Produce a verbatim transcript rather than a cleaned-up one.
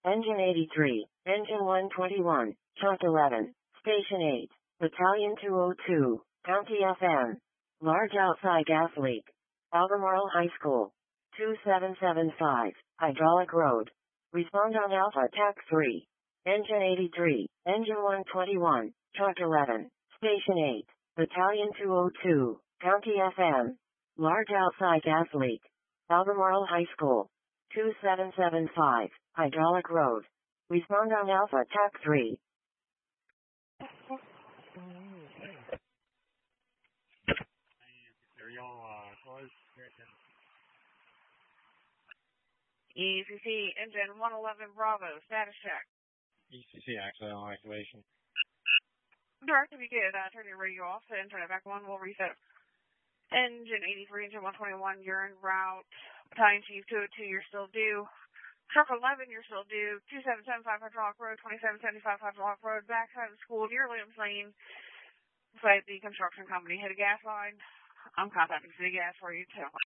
Engine eighty-three, Engine one twenty-one, Truck eleven, Station eight, Battalion two oh two, County F M. Large outside gas leak. Albemarle High School. two seven seven five, Hydraulic Road. Respond on Alpha T A C three. Engine eighty-three, Engine one twenty-one, Truck eleven, Station eight, Battalion two oh two, County F M. Large outside gas leak. Albemarle High School. two seven seven five, Hydraulic Road. Respond on Alpha T A C three. E C C, engine one eleven Bravo, status check. E C C, accidental activation. Direct, if you could uh, turn your radio off and turn it back on, we'll reset. Engine eighty-three, engine one twenty-one, you're en route. Battalion Chief two oh two, you're still due. Truck eleven, you're still due. two seven seven five Hydraulic Road, twenty-seven seventy-five Hydraulic Road, backside of the school near Williams Lane. Beside the construction company, hit a gas line. I'm contacting City Gas for you too.